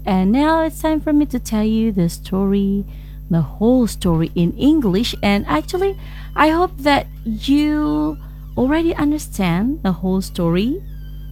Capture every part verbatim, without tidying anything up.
And now it's time for me to tell you the story, the whole story in English. And actually, I hope that you already understand the whole story.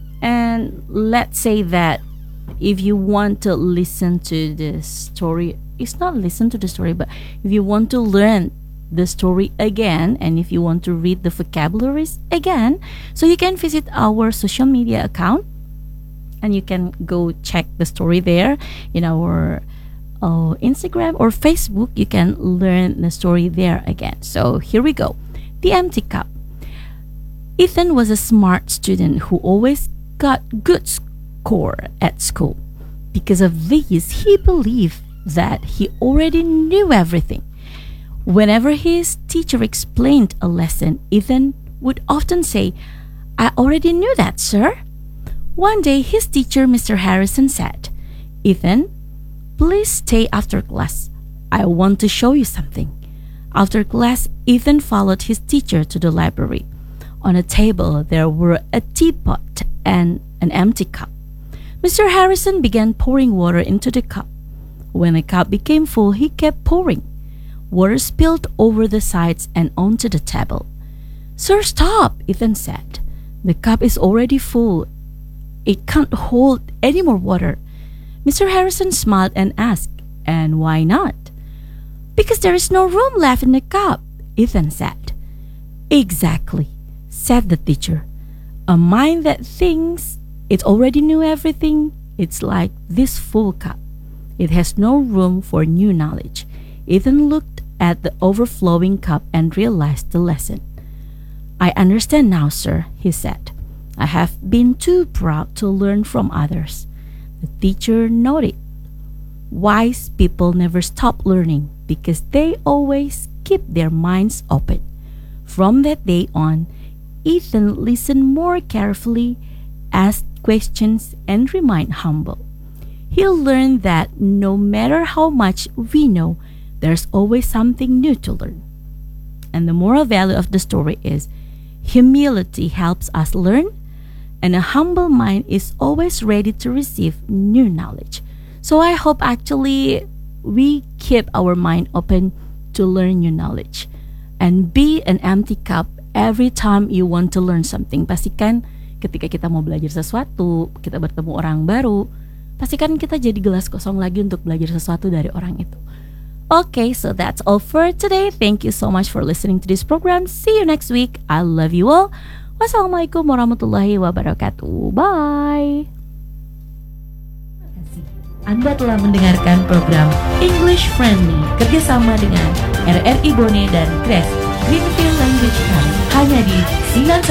And let's say that if you want to listen to the story, it's not listen to the story, but if you want to learn the story again, and if you want to read the vocabularies again, so you can visit our social media account and you can go check the story there in our uh, Instagram or Facebook. You can learn the story there again. So here we go. The Empty Cup. Ethan was a smart student who always got good score at school. Because of this, he believed that he already knew everything. Whenever his teacher explained a lesson, Ethan would often say, "I already knew that, sir." One day, his teacher, Mister Harrison, said, "Ethan, please stay after class. I want to show you something." After class, Ethan followed his teacher to the library. On a table, there were a teapot and an empty cup. Mister Harrison began pouring water into the cup. When the cup became full, he kept pouring. Water spilled over the sides and onto the table. "Sir, stop," Ethan said. "The cup is already full. It can't hold any more water." Mister Harrison smiled and asked, "And why not?" "Because there is no room left in the cup," Ethan said. "Exactly," said the teacher. "A mind that thinks it already knew everything, it's like this full cup. It has no room for new knowledge." Ethan looked at the overflowing cup and realized the lesson. "I understand now, sir," he said. "I have been too proud to learn from others." The teacher nodded. Wise people never stop learning because they always keep their minds open. From that day on, Ethan listened more carefully, asked questions, and remained humble. He learned that no matter how much we know, there's always something new to learn. And the moral value of the story is humility helps us learn, and a humble mind is always ready to receive new knowledge. So I hope actually we keep our mind open to learn new knowledge. And be an empty cup every time you want to learn something. Pastikan ketika kita mau belajar sesuatu, kita bertemu orang baru, pastikan kita jadi gelas kosong lagi untuk belajar sesuatu dari orang itu. Okay, so that's all for today. Thank you so much for listening to this program. See you next week. I love you all. Wassalamualaikum warahmatullahi wabarakatuh. Bye. Anda telah mendengarkan program English Friendly kerjasama dengan R R I Bone dan Crest Greenfield Language Camp hanya di sembilan